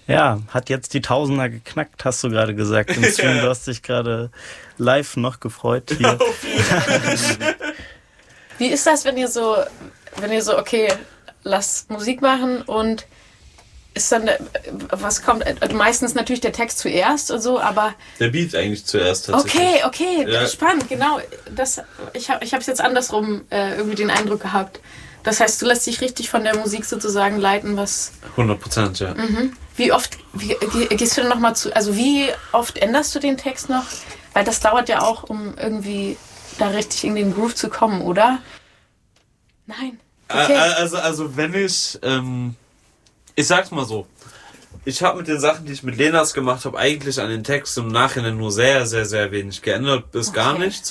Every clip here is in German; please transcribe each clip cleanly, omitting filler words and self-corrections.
Ja, hat jetzt die Tausender geknackt, hast du gerade gesagt. Im Stream, du hast dich gerade live noch gefreut hier. Wie ist das, wenn ihr so, okay, lasst Musik machen und ist dann, was kommt, meistens natürlich der Text zuerst und so, aber... Der Beat eigentlich zuerst tatsächlich. Okay, ja. Spannend, genau. Ich habe es jetzt andersrum irgendwie den Eindruck gehabt. Das heißt, du lässt dich richtig von der Musik sozusagen leiten, was... 100%, ja. Mhm. Wie oft gehst du denn nochmal zu... Also wie oft änderst du den Text noch? Weil das dauert ja auch, um irgendwie da richtig in den Groove zu kommen, oder? Nein. Okay. Also wenn ich... Ich sag's mal so. Ich habe mit den Sachen, die ich mit Lenas gemacht habe, eigentlich an den Text im Nachhinein nur sehr, sehr, sehr wenig geändert, bis gar nichts.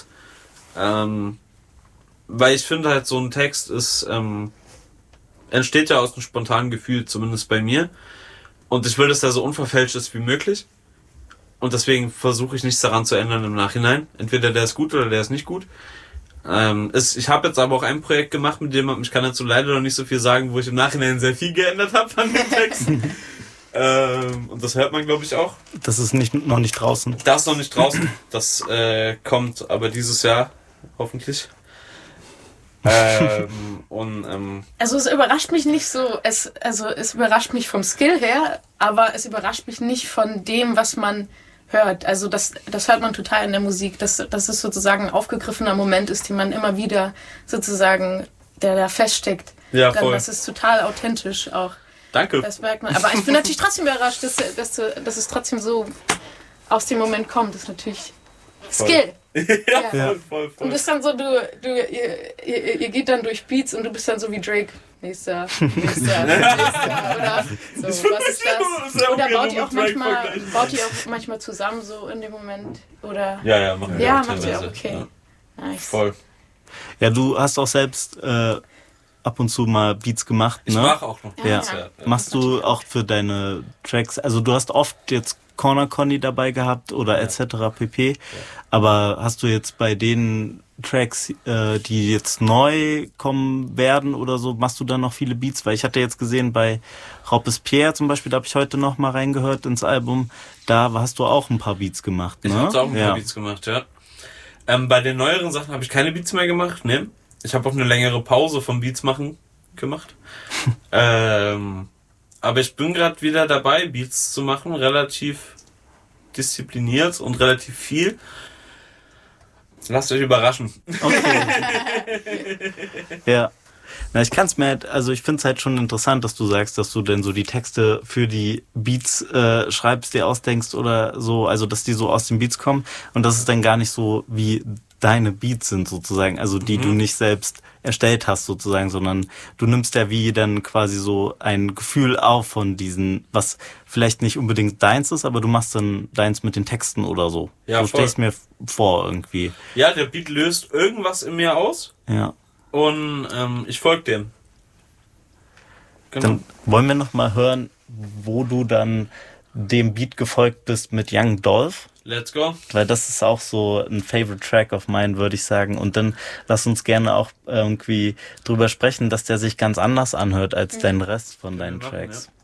Weil ich finde halt, so ein Text ist entsteht ja aus einem spontanen Gefühl, zumindest bei mir. Und ich will, dass der so unverfälscht ist wie möglich. Und deswegen versuche ich nichts daran zu ändern im Nachhinein. Entweder der ist gut oder der ist nicht gut. Ich habe jetzt aber auch ein Projekt gemacht, mit dem ich kann dazu leider noch nicht so viel sagen, wo ich im Nachhinein sehr viel geändert habe an den Texten. Und das hört man, glaube ich, auch. Das ist noch nicht draußen. Das ist noch nicht draußen. Das kommt aber dieses Jahr, hoffentlich. Also es überrascht mich nicht so, es überrascht mich vom Skill her, aber es überrascht mich nicht von dem, was man hört. Also das hört man total in der Musik, dass es sozusagen ein aufgegriffener Moment ist, den man immer wieder sozusagen, der da feststeckt. Ja, voll. Das ist total authentisch auch. Danke. Das merkt man. Aber ich bin natürlich trotzdem überrascht, dass es trotzdem so aus dem Moment kommt. Das ist natürlich Skill. Ja, voll. Und bist dann so, ihr geht dann durch Beats und du bist dann so wie Drake. Nächster. Oder so, was ist das? Oder baut ihr auch manchmal zusammen so in dem Moment? Oder? Ja, machen wir. Ja, macht ihr auch, okay. Ja. Nice. Voll. Ja, du hast auch selbst ab und zu mal Beats gemacht, ne? Ich mache auch noch Beats, ja. Machst du auch für deine Tracks, also du hast oft jetzt Corner Conny dabei gehabt oder etc. pp. Aber hast du jetzt bei den Tracks, die jetzt neu kommen werden oder so, machst du da noch viele Beats? Weil ich hatte jetzt gesehen, bei Robespierre zum Beispiel, da habe ich heute noch mal reingehört ins Album, da hast du auch ein paar Beats gemacht, ne? Ich habe auch ein paar Beats gemacht, ja. Bei den neueren Sachen habe ich keine Beats mehr gemacht, ne? Ich habe auch eine längere Pause vom Beats machen gemacht. Aber ich bin gerade wieder dabei, Beats zu machen, relativ diszipliniert und relativ viel. Lasst euch überraschen. Okay. Ja. Na, ich kann's mir halt, also ich find's halt schon interessant, dass du sagst, dass du denn so die Texte für die Beats schreibst, dir ausdenkst oder so, also dass die so aus den Beats kommen und dass es dann gar nicht so wie deine Beats sind sozusagen, also die du nicht selbst erstellt hast sozusagen, sondern du nimmst ja wie dann quasi so ein Gefühl auf von diesen, was vielleicht nicht unbedingt deins ist, aber du machst dann deins mit den Texten oder so. Ja, so stelle ich mir vor irgendwie. Ja, der Beat löst irgendwas in mir aus. Ja. Und ich folge dem. Genau. Dann wollen wir noch mal hören, wo du dann dem Beat gefolgt bist mit Young Dolph. Let's go. Weil das ist auch so ein Favorite Track of mine, würde ich sagen. Und dann lass uns gerne auch irgendwie drüber sprechen, dass der sich ganz anders anhört als dein Rest von deinen Tracks. Ja.